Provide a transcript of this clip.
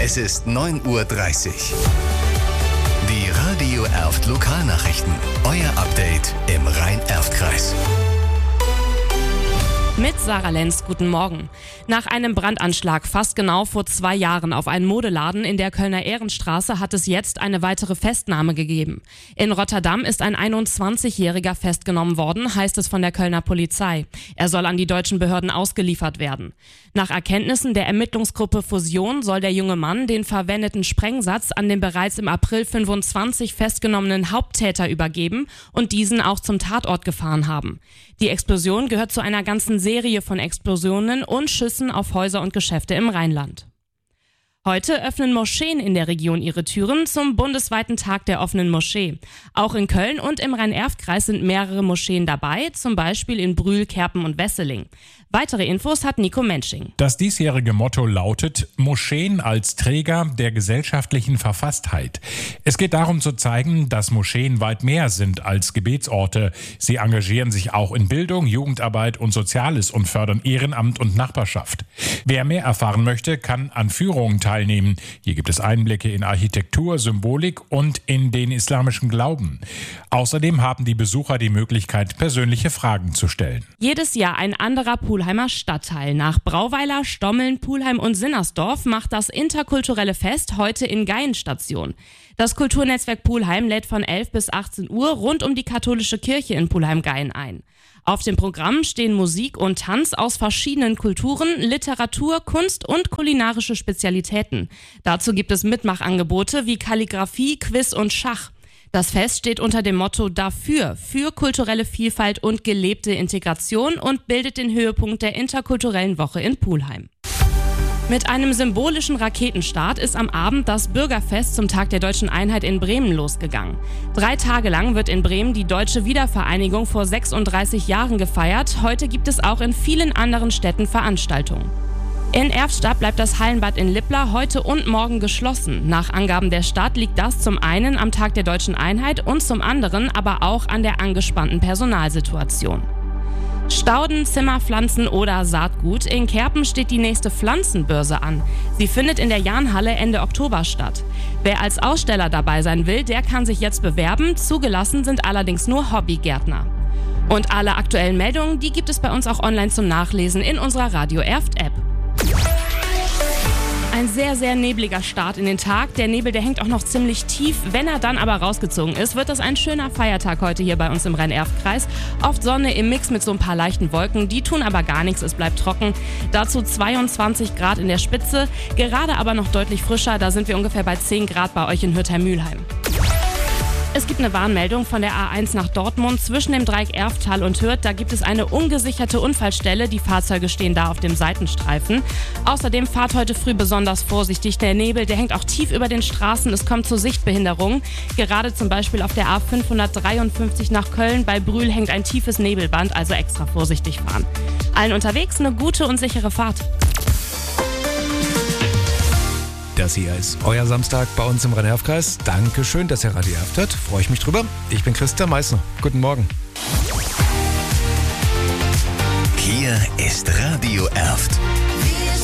Es ist 9:30 Uhr. Die Radio Erft Lokalnachrichten. Euer Update im Rhein-Erft-Kreis. Mit Sarah Lenz, guten Morgen. Nach einem Brandanschlag fast genau vor 2 Jahren auf einen Modeladen in der Kölner Ehrenstraße hat es jetzt eine weitere Festnahme gegeben. In Rotterdam ist ein 21-Jähriger festgenommen worden, heißt es von der Kölner Polizei. Er soll an die deutschen Behörden ausgeliefert werden. Nach Erkenntnissen der Ermittlungsgruppe Fusion soll der junge Mann den verwendeten Sprengsatz an den bereits im April 25 festgenommenen Haupttäter übergeben und diesen auch zum Tatort gefahren haben. Die Explosion gehört zu einer ganzen Serie von Explosionen und Schüssen auf Häuser und Geschäfte im Rheinland. Heute öffnen Moscheen in der Region ihre Türen zum bundesweiten Tag der offenen Moschee. Auch in Köln und im Rhein-Erft-Kreis sind mehrere Moscheen dabei, zum Beispiel in Brühl, Kerpen und Wesseling. Weitere Infos hat Nico Mensching. Das diesjährige Motto lautet Moscheen als Träger der gesellschaftlichen Verfasstheit. Es geht darum zu zeigen, dass Moscheen weit mehr sind als Gebetsorte. Sie engagieren sich auch in Bildung, Jugendarbeit und Soziales und fördern Ehrenamt und Nachbarschaft. Wer mehr erfahren möchte, kann an Führungen teilnehmen. Hier gibt es Einblicke in Architektur, Symbolik und in den islamischen Glauben. Außerdem haben die Besucher die Möglichkeit, persönliche Fragen zu stellen. Jedes Jahr ein anderer Pulheimer Stadtteil. Nach Brauweiler, Stommeln, Pulheim und Sinnersdorf macht das interkulturelle Fest heute in Gaien Station. Das Kulturnetzwerk Pulheim lädt von 11 bis 18 Uhr rund um die katholische Kirche in Pulheim-Gaien ein. Auf dem Programm stehen Musik und Tanz aus verschiedenen Kulturen, Literatur, Kunst und kulinarische Spezialitäten. Dazu gibt es Mitmachangebote wie Kalligrafie, Quiz und Schach. Das Fest steht unter dem Motto Dafür, für kulturelle Vielfalt und gelebte Integration und bildet den Höhepunkt der interkulturellen Woche in Pulheim. Mit einem symbolischen Raketenstart ist am Abend das Bürgerfest zum Tag der Deutschen Einheit in Bremen losgegangen. 3 Tage lang wird in Bremen die deutsche Wiedervereinigung vor 36 Jahren gefeiert. Heute gibt es auch in vielen anderen Städten Veranstaltungen. In Erftstadt bleibt das Hallenbad in Lippla heute und morgen geschlossen. Nach Angaben der Stadt liegt das zum einen am Tag der Deutschen Einheit und zum anderen aber auch an der angespannten Personalsituation. Stauden, Zimmerpflanzen oder Saatgut. In Kerpen steht die nächste Pflanzenbörse an. Sie findet in der Jahnhalle Ende Oktober statt. Wer als Aussteller dabei sein will, der kann sich jetzt bewerben. Zugelassen sind allerdings nur Hobbygärtner. Und alle aktuellen Meldungen, die gibt es bei uns auch online zum Nachlesen in unserer Radio Erft App. Ein sehr, sehr nebliger Start in den Tag. Der Nebel, der hängt auch noch ziemlich tief. Wenn er dann aber rausgezogen ist, wird das ein schöner Feiertag heute hier bei uns im Rhein-Erft-Kreis. Oft Sonne im Mix mit so ein paar leichten Wolken. Die tun aber gar nichts, es bleibt trocken. Dazu 22 Grad in der Spitze. Gerade aber noch deutlich frischer. Da sind wir ungefähr bei 10 Grad bei euch in Hürther-Mülheim. Es gibt eine Warnmeldung von der A1 nach Dortmund zwischen dem Dreieck Erfttal und Hürth. Da gibt es eine ungesicherte Unfallstelle. Die Fahrzeuge stehen da auf dem Seitenstreifen. Außerdem fahrt heute früh besonders vorsichtig. Der Nebel, der hängt auch tief über den Straßen. Es kommt zu Sichtbehinderungen. Gerade zum Beispiel auf der A553 nach Köln. Bei Brühl hängt ein tiefes Nebelband, also extra vorsichtig fahren. Allen unterwegs eine gute und sichere Fahrt. Das hier ist euer Samstag bei uns im Rhein-Erft-Kreis. Dankeschön, dass ihr Radio Erft hört. Freue ich mich drüber. Ich bin Christian Meissner. Guten Morgen. Hier ist Radio Erft.